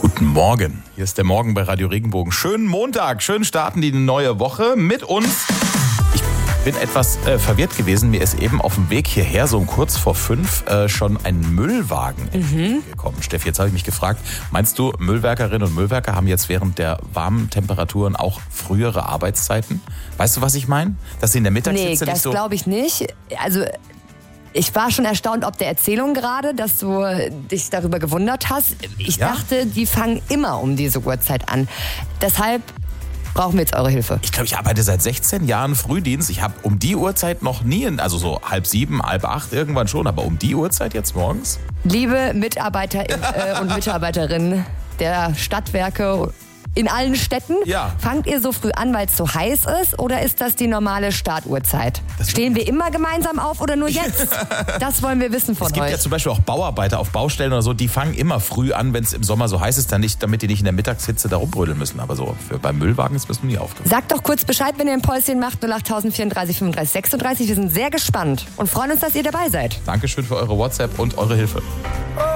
Guten Morgen. Hier ist der Morgen bei Radio Regenbogen. Schönen Montag, schön starten die neue Woche mit uns. Ich bin etwas verwirrt gewesen. Mir ist eben auf dem Weg hierher, so um kurz vor 5, schon ein Müllwagen entgegengekommen. Steffi, jetzt habe ich mich gefragt, meinst du, Müllwerkerinnen und Müllwerker haben jetzt während der warmen Temperaturen auch frühere Arbeitszeiten? Weißt du, was ich meine? Dass sie in der Mittagshitze nicht so... Nee, das glaube ich nicht. Also... Ich war schon erstaunt ob der Erzählung gerade, dass du dich darüber gewundert hast. Ich dachte, die fangen immer um diese Uhrzeit an. Deshalb brauchen wir jetzt eure Hilfe. Ich glaube, ich arbeite seit 16 Jahren Frühdienst. Ich habe um die Uhrzeit noch nie, also so 6:30, 7:30 irgendwann schon, aber um die Uhrzeit jetzt morgens? Liebe Mitarbeiter und Mitarbeiterinnen der Stadtwerke in allen Städten, fangt ihr so früh an, weil es so heiß ist, oder ist das die normale Startuhrzeit? Stehen wir immer gemeinsam auf oder nur jetzt? Das wollen wir wissen von euch. Es gibt ja zum Beispiel auch Bauarbeiter auf Baustellen oder so, die fangen immer früh an, wenn es im Sommer so heiß ist, dann nicht, damit die nicht in der Mittagshitze da rumbrödeln müssen. Aber so beim Müllwagen ist das nie aufgefallen. Sagt doch kurz Bescheid, wenn ihr ein Päuschen macht, 08000 34 35 36. Wir sind sehr gespannt und freuen uns, dass ihr dabei seid. Dankeschön für eure WhatsApp und eure Hilfe.